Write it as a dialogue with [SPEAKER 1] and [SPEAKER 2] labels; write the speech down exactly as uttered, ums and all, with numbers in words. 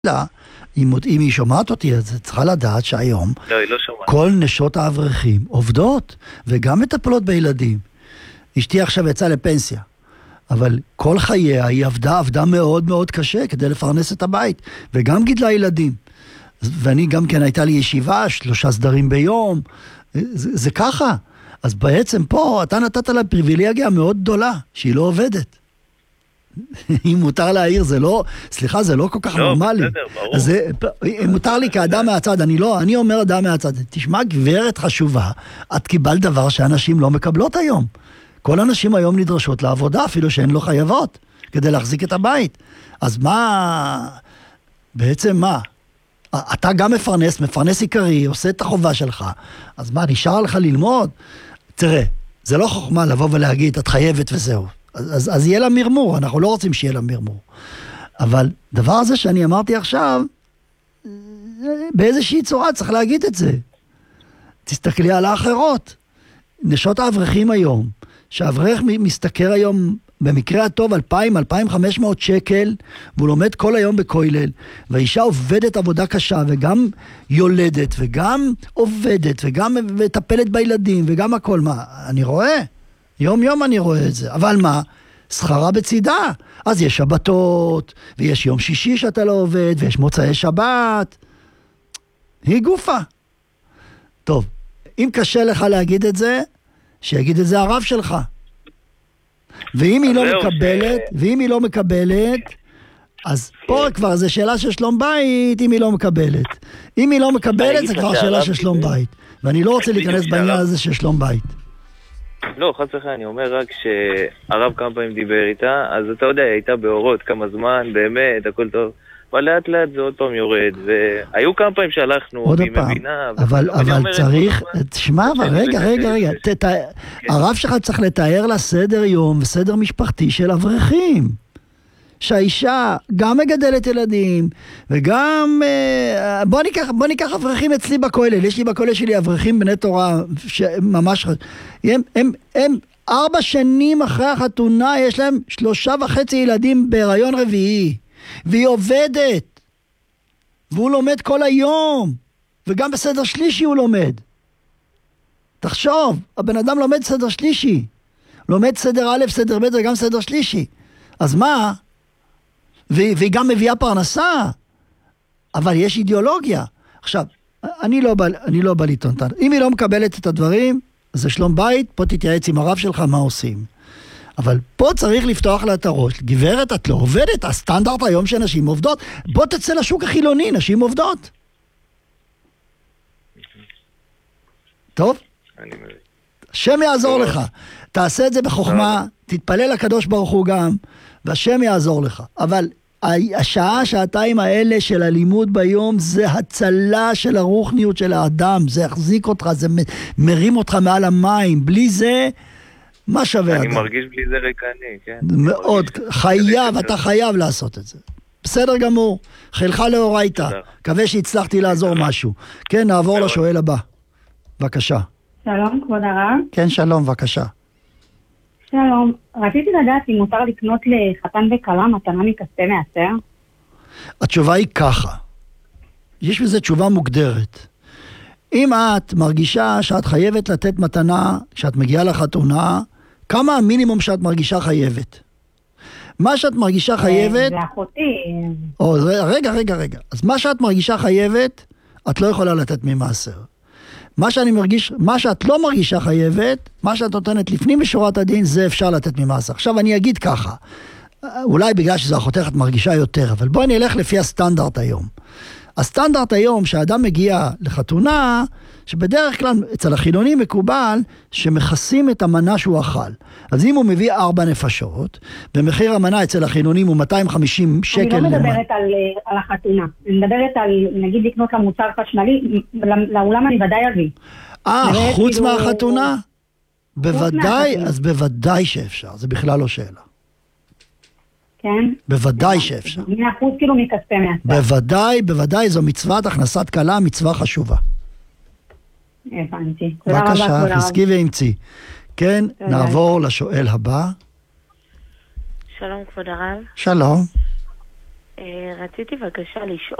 [SPEAKER 1] לה, אם, אם היא שומעת אותי, אז צריכה לדעת שהיום
[SPEAKER 2] לא, היא לא שומעת.
[SPEAKER 1] כל נשות האברכים עובדות, וגם מטפלות בילדים. אשתי עכשיו יצאה לפנסיה, אבל כל חייה היא עבדה, עבדה מאוד מאוד קשה כדי לפרנס את הבית, וגם גידלה ילדים. ואני גם כן הייתה לי ישיבה, שלושה סדרים ביום, זה, זה ככה. אז בעצם פה אתה נתת לה פריבילגיה מאוד גדולה, שהיא לא עובדת. אם מותר להעיר, זה לא, סליחה, זה לא כל כך
[SPEAKER 2] לא,
[SPEAKER 1] נורמלי.
[SPEAKER 2] בסדר, ברור.
[SPEAKER 1] אז זה, מותר לי כאדם מהצד, אני לא, אני אומר אדם מהצד, תשמע, גברת חשובה, את קיבלת דבר שאנשים לא מקבלות היום. כל הנשים היום נדרשות לעבודה, אפילו שהן לא חייבות, כדי להחזיק את הבית. אז מה, בעצם מה? אתה גם מפרנס, מפרנס עיקרי, עושה את החובה שלך, אז מה, נשאר לך ללמוד? תראה, זה לא חוכמה לבוא ולהגיד, את חייבת וזהו. אז, אז, אז יהיה לה מרמור, אנחנו לא רוצים שיהיה לה מרמור. אבל דבר הזה שאני אמרתי עכשיו, באיזושהי צורה צריך להגיד את זה. תסתכלי על האחרות. נשות האברכים היום, שהאברך מסתכל היום, במקרה הטוב, אלפיים, אלפיים וחמש מאות שקל, והוא לומד כל היום בכולל, והאישה עובדת עבודה קשה, וגם יולדת, וגם עובדת, וגם מטפלת בילדים, וגם הכל. מה, אני רואה? יום יום אני רואה את זה. אבל מה? שכרה בצידה. אז יש שבתות, ויש יום שישי שאתה לא עובד, ויש מוצאי שבת. היא גופה. טוב, אם קשה לך להגיד את זה, שיגיד את זה הרב שלך. ואם היא לא מקבלת, ואם היא לא מקבלת, אז פה כבר זה שאלה של שלום בית, אם היא לא מקבלת. אם היא לא מקבלת, זה כבר שאלה של שלום בית. ואני לא רוצה להיכנס בעניין הזה של שלום בית.
[SPEAKER 2] לא, חד סליחה, אני אומר רק שהרב כמה פעמים דיבר איתה, אז אתה יודע, היא הייתה באורות כמה זמן, באמת, הכל טוב. אבל לאט לאט זה עוד פעם יורד, והיו כמה פעמים שהלכנו, והיא מבינה.
[SPEAKER 1] אבל, אבל צריך, תשמע, אבל רגע, רגע, רגע, הרב שלך צריך לתאר לה סדר יום וסדר משפחתי של אברכים. שהאישה גם מגדלת ילדים, וגם, בוא ניקח, בוא ניקח אברכים אצלי בכולל, יש לי בכולל שלי אברכים בני תורה, שממש, הם, הם, הם ארבע שנים אחרי החתונה, יש להם שלושה וחצי ילדים בהיריון רביעי, והיא עובדת, והוא לומד כל היום, וגם בסדר שלישי הוא לומד. תחשוב, הבן אדם לומד סדר שלישי, לומד סדר א', סדר ב' וגם סדר שלישי. אז מה? והיא גם מביאה פרנסה, אבל יש אידיאולוגיה. עכשיו, אני לא בא, אני לא בא לטעון. אם היא לא מקבלת את הדברים, זה שלום בית, פה תתייעץ עם הרב שלך מה עושים. אבל פה צריך לפתוח לה את הראש. גברת, את לא עובדת, הסטנדרט היום שנשים עובדות. בוא תצא לשוק החילוני, נשים עובדות. טוב?
[SPEAKER 2] אני מבין.
[SPEAKER 1] השם יעזור לך. תעשה את זה בחוכמה, תתפלל לקדוש ברוך הוא גם, והשם יעזור לך. אבל השעה, שעתיים האלה של הלימוד ביום, זה הצלה של הרוחניות של האדם, זה יחזיק אותך, זה מרים אותך מעל המים. בלי זה, מה שווה אדם?
[SPEAKER 2] אני מרגיש בלי זה ריקני, כן?
[SPEAKER 1] מאוד, חייב, אתה חייב לעשות את זה. בסדר גמור, חילך לאורייתא, מקווה שהצלחתי לעזור משהו. כן, נעבור לשואל הבא. בבקשה.
[SPEAKER 3] שלום, כבוד הרב.
[SPEAKER 1] כן, שלום, בבקשה.
[SPEAKER 3] שלום, רציתי לדעת אם מותר לקנות לחתן וכלה מתנה מכספי מעשר?
[SPEAKER 1] התשובה היא ככה. יש בזה תשובה מוגדרת. אם את מרגישה שאת חייבת לתת מתנה, כשאת מגיעה לחתונה, כמה המינימום שאת מרגישה חייבת? מה שאת מרגישה חייבת...
[SPEAKER 3] זה אחותי.
[SPEAKER 1] או, רגע, רגע, רגע. אז מה שאת מרגישה חייבת, את לא יכולה לתת ממעשר. מה שאני מרגיש, מה שאת לא מרגישה חייבת, מה שאת נותנת לפנים משורת הדין, זה אפשר לתת ממעשר. עכשיו אני אגיד ככה, אולי בגלל שזו אחותך את מרגישה יותר, אבל בואי נלך לפי הסטנדרט היום. הסטנדרט היום שהאדם מגיע לחתונה, שבדרך כלל אצל החילונים מקובל שמכסים את המנה שהוא אכל. אז אם הוא מביא ארבע נפשות, במחיר המנה אצל החילונים הוא מאתיים וחמישים שקל.
[SPEAKER 3] אני לא מדברת על, על החתונה, אני מדברת על, נגיד לקנות למוצר חשמלי, לאולם אני ודאי אביא.
[SPEAKER 1] אה, חוץ כאילו... מהחתונה? בוודאי, אז בוודאי שאפשר, זה בכלל לא שאלה.
[SPEAKER 3] כן?
[SPEAKER 1] בוודאי שאפשר.
[SPEAKER 3] מאה אחוז כאילו מכספי מעשר.
[SPEAKER 1] בוודאי, בוודאי, זו מצוות הכנסת כלה, מצווה חשובה.
[SPEAKER 3] הבנתי.
[SPEAKER 1] בבקשה, חזקי ואמצי. כן, נעבור לשואל הבא.
[SPEAKER 4] שלום כבוד הרב.
[SPEAKER 1] שלום.
[SPEAKER 4] רציתי בבקשה לשאול.